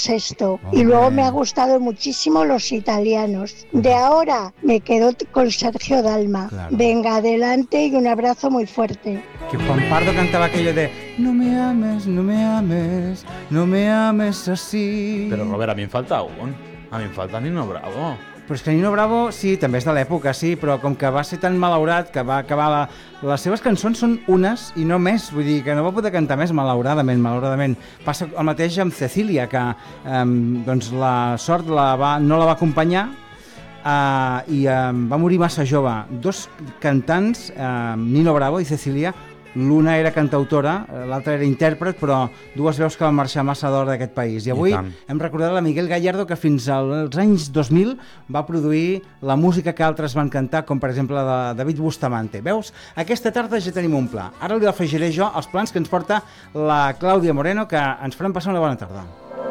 Sesto. Y luego me ha gustado muchísimo los italianos. De ahora me quedo con Sergio Dalma. Claro. Venga, adelante y un abrazo muy fuerte. Que Juan Pardo cantaba aquello de no me ames, no me ames, no me ames así. Però, Robert, a mi em falta un. A mi em falta Nino Bravo. Però és que Nino Bravo, sí, també és de l'època, sí, però com que va ser tan malaurat que va acabar... Les seves cançons són unes i no més, vull dir que no va poder cantar més, malauradament. Passa el mateix amb Cecília, que doncs la sort no la va acompanyar i va morir massa jove. Dos cantants, Nino Bravo i Cecília, l'una era cantautora, l'altra era intèrpret, però dues veus que van marxar massa d'hora d'aquest país. I avui hem recordat la Miguel Gallardo, que fins als anys 2000 va produir la música que altres van cantar, com per exemple la de David Bustamante. Veus? Aquesta tarda ja tenim un pla. Ara li afegiré jo els plans que ens porta la Clàudia Moreno, que ens faran passar una bona tarda.